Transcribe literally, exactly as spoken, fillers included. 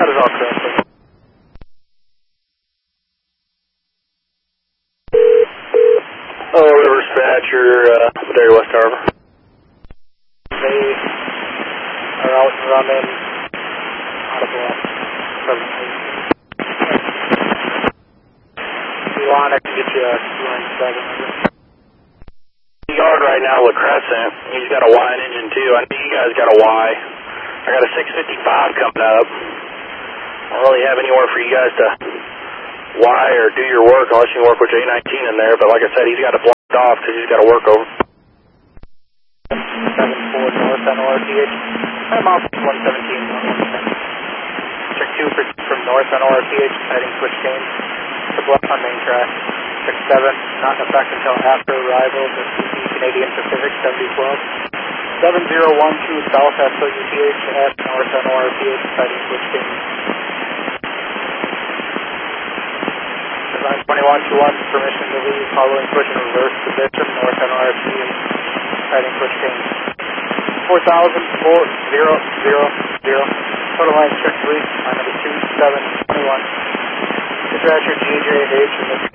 That is all correct. Oh, River Dispatcher, uh, Dairy West Harbor. They are out and running audible presently. If you want, I can get you a line seven. Yard right now with Crescent. He's got a Y engine too. I know you guys got a Y. I got a six fifty-five coming up. I don't really have anywhere for you guys to Y or do your work unless you work with J nineteen in there. But like I said, he's got it blocked off because he's got to work over. seven four North on O R T H. I'm off one seventeen. Check two for, from North on O R T H, heading switch change to left on main track. Check seven, not in effect until after arrival of the C P Canadian Pacific seventy twelve. seven zero one two South S O U T H at North on O R T H, heading switch change. Design twenty-one two one, permission to leave, following switch in reverse position, North on O R T H, heading switch change. four thousand four zero zero zero, total line check three, line number two seven two one. Dispatcher G J H and